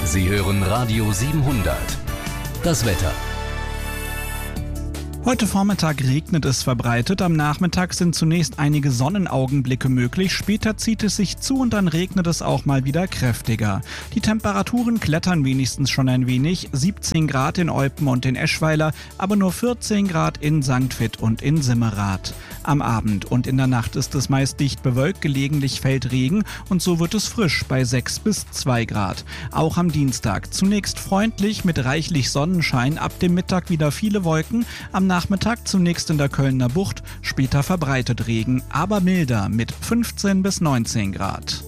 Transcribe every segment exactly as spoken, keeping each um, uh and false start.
Sie hören Radio siebenhundert. Das Wetter. Heute Vormittag regnet es verbreitet, am Nachmittag sind zunächst einige Sonnenaugenblicke möglich, später zieht es sich zu und dann regnet es auch mal wieder kräftiger. Die Temperaturen klettern wenigstens schon ein wenig, siebzehn Grad in Eupen und in Eschweiler, aber nur vierzehn Grad in Sankt Vith und in Simmerath. Am Abend und in der Nacht ist es meist dicht bewölkt, gelegentlich fällt Regen und so wird es frisch bei sechs bis zwei Grad. Auch am Dienstag zunächst freundlich mit reichlich Sonnenschein, ab dem Mittag wieder viele Wolken, am Nachmittag zunächst in der Kölner Bucht, später verbreitet Regen, aber milder mit fünfzehn bis neunzehn Grad.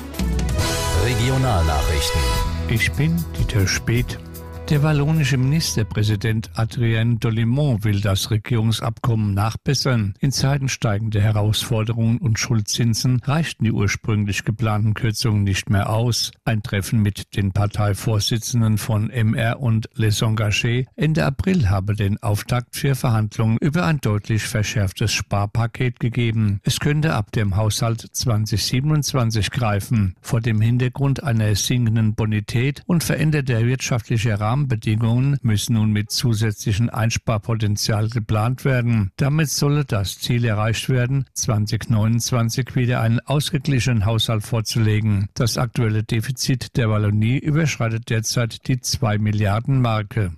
Regionalnachrichten. Ich bin Dieter Speth. Der wallonische Ministerpräsident Adrien Dolimon will das Regierungsabkommen nachbessern. In Zeiten steigender Herausforderungen und Schuldzinsen reichten die ursprünglich geplanten Kürzungen nicht mehr aus. Ein Treffen mit den Parteivorsitzenden von M R und Les Engagés Ende April habe den Auftakt für Verhandlungen über ein deutlich verschärftes Sparpaket gegeben. Es könnte ab dem Haushalt zwanzig siebenundzwanzig greifen. Vor dem Hintergrund einer sinkenden Bonität und veränderter wirtschaftlicher Rahmen Rahmenbedingungen müssen nun mit zusätzlichem Einsparpotenzial geplant werden. Damit solle das Ziel erreicht werden, zwanzig neunundzwanzig wieder einen ausgeglichenen Haushalt vorzulegen. Das aktuelle Defizit der Wallonie überschreitet derzeit die zwei Milliarden Marke.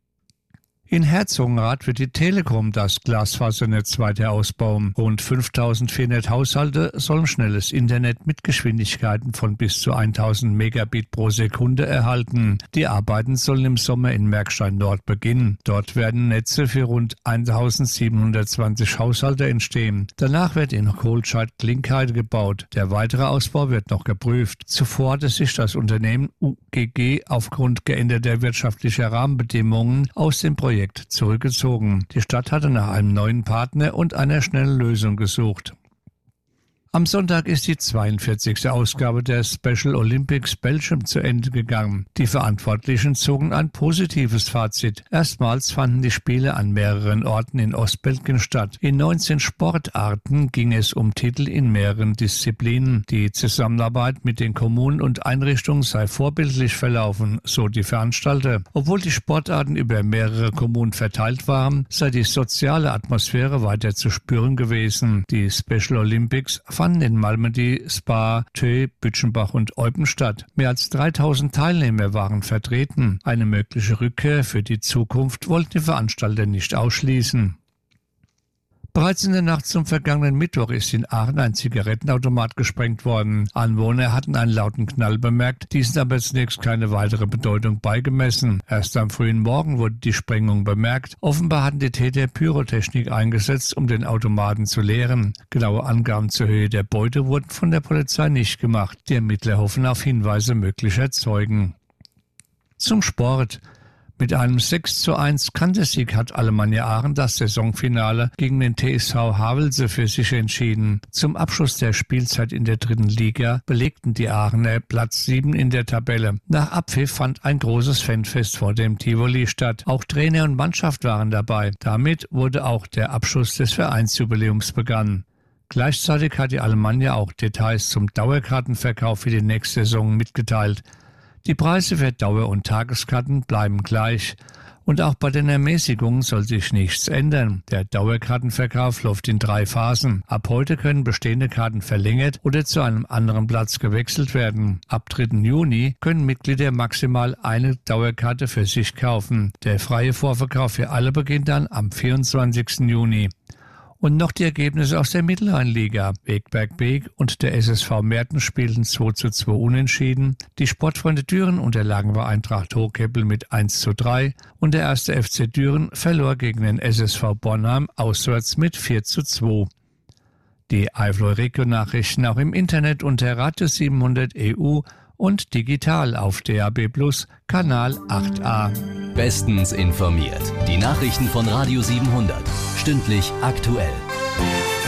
In Herzogenrath wird die Telekom das Glasfasernetz weiter ausbauen. Rund fünftausendvierhundert Haushalte sollen schnelles Internet mit Geschwindigkeiten von bis zu tausend Megabit pro Sekunde erhalten. Die Arbeiten sollen im Sommer in Merkstein Nord beginnen. Dort werden Netze für rund eintausendsiebenhundertzwanzig Haushalte entstehen. Danach wird in Kohlscheid-Klinkheide gebaut. Der weitere Ausbau wird noch geprüft. Zuvor hatte sich das Unternehmen U G G aufgrund geänderter wirtschaftlicher Rahmenbedingungen aus dem Projekt zurückgezogen. Die Stadt hatte nach einem neuen Partner und einer schnellen Lösung gesucht. Am Sonntag ist die zweiundvierzigste Ausgabe der Special Olympics Belgium zu Ende gegangen. Die Verantwortlichen zogen ein positives Fazit. Erstmals fanden die Spiele an mehreren Orten in Ostbelgien statt. In neunzehn Sportarten ging es um Titel in mehreren Disziplinen. Die Zusammenarbeit mit den Kommunen und Einrichtungen sei vorbildlich verlaufen, so die Veranstalter. Obwohl die Sportarten über mehrere Kommunen verteilt waren, sei die soziale Atmosphäre weiter zu spüren gewesen. Die Special Olympics fanden in Malmedy, Spa, Thö, Bütchenbach und Eupen statt. Mehr als dreitausend Teilnehmer waren vertreten. Eine mögliche Rückkehr für die Zukunft wollten die Veranstalter nicht ausschließen. Bereits in der Nacht zum vergangenen Mittwoch ist in Aachen ein Zigarettenautomat gesprengt worden. Anwohner hatten einen lauten Knall bemerkt, diesen aber zunächst keine weitere Bedeutung beigemessen. Erst am frühen Morgen wurde die Sprengung bemerkt. Offenbar hatten die Täter Pyrotechnik eingesetzt, um den Automaten zu leeren. Genaue Angaben zur Höhe der Beute wurden von der Polizei nicht gemacht. Die Ermittler hoffen auf Hinweise möglicher Zeugen. Zum Sport. Mit einem sechs zu eins Kantersieg hat Alemannia Aachen das Saisonfinale gegen den T S V Havelse für sich entschieden. Zum Abschluss der Spielzeit in der dritten Liga belegten die Aachener Platz sieben in der Tabelle. Nach Abpfiff fand ein großes Fanfest vor dem Tivoli statt. Auch Trainer und Mannschaft waren dabei. Damit wurde auch der Abschluss des Vereinsjubiläums begangen. Gleichzeitig hat die Alemannia auch Details zum Dauerkartenverkauf für die nächste Saison mitgeteilt. Die Preise für Dauer- und Tageskarten bleiben gleich. Und auch bei den Ermäßigungen soll sich nichts ändern. Der Dauerkartenverkauf läuft in drei Phasen. Ab heute können bestehende Karten verlängert oder zu einem anderen Platz gewechselt werden. Ab dritten Juni können Mitglieder maximal eine Dauerkarte für sich kaufen. Der freie Vorverkauf für alle beginnt dann am vierundzwanzigsten Juni. Und noch die Ergebnisse aus der Mittelrheinliga. Wegberg-Beek und der S S V Merten spielten zwei zu zwei unentschieden. Die Sportfreunde Düren unterlagen bei Eintracht Hochkeppel mit eins zu drei und der erste F C Düren verlor gegen den S S V Bornheim auswärts mit vier zu zwei. Die Eifel-Region-Nachrichten auch im Internet unter Radio siebenhundert E U und digital auf D A B Plus, Kanal acht a. Bestens informiert. Die Nachrichten von Radio siebenhundert. Stündlich aktuell.